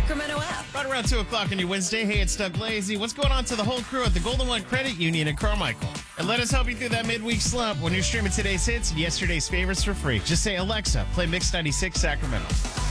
Sacramento app. Right around 2 o'clock on your Wednesday. Hey, it's Doug Lazy. What's going on to the whole crew at the Golden One Credit Union in Carmichael? And let us help you through that midweek slump when you're streaming today's hits and yesterday's favorites for free. Just say, Alexa, play Mix 96 Sacramento.